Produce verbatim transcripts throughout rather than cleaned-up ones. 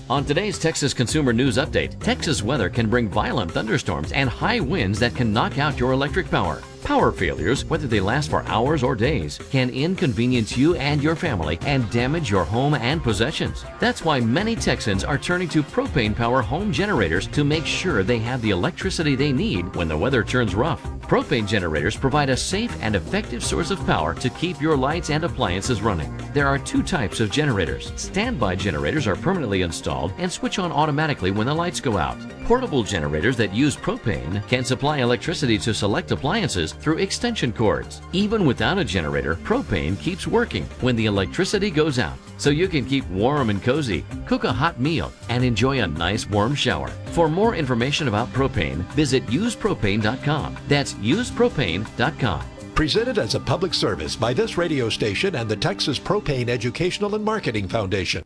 On today's Texas Consumer News Update, Texas weather can bring violent thunderstorms and high winds that can knock out your electric power. Power failures, whether they last for hours or days, can inconvenience you and your family and damage your home and possessions. That's why many Texans are turning to propane power home generators to make sure they have the electricity they need when the weather turns rough. Propane generators provide a safe and effective source of power to keep your lights and appliances running. There are two types of generators. Standby generators are permanently installed and switch on automatically when the lights go out. Portable generators that use propane can supply electricity to select appliances through extension cords. Even without a generator, propane keeps working when the electricity goes out, so you can keep warm and cozy, cook a hot meal, and enjoy a nice warm shower. For more information about propane, visit use propane dot com. That's use propane dot com. Presented as a public service by this radio station and the Texas Propane Educational and Marketing Foundation.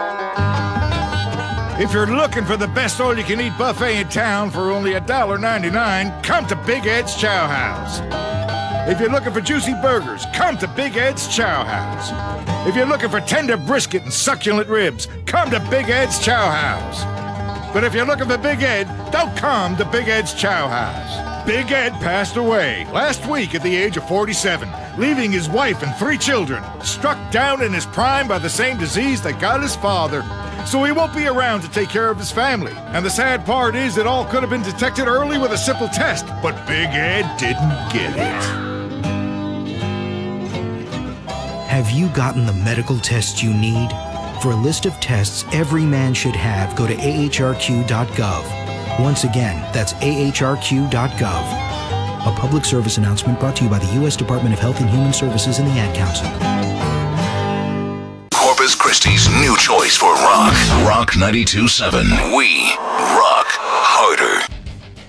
If you're looking for the best all-you-can-eat buffet in town for only one dollar ninety-nine, come to Big Ed's Chow House. If you're looking for juicy burgers, come to Big Ed's Chow House. If you're looking for tender brisket and succulent ribs, come to Big Ed's Chow House. But if you're looking for Big Ed, don't come to Big Ed's Chow House. Big Ed passed away last week at the age of forty-seven, leaving his wife and three children, struck down in his prime by the same disease that got his father. So he won't be around to take care of his family. And the sad part is it all could have been detected early with a simple test, but Big Ed didn't get it. Have you gotten the medical tests you need? For a list of tests every man should have, go to A H R Q dot gov. Once again, that's A H R Q dot gov. A public service announcement brought to you by the U S Department of Health and Human Services and the Ad Council. Corpus Christi's new choice for rock. Rock ninety-two point seven. We rock.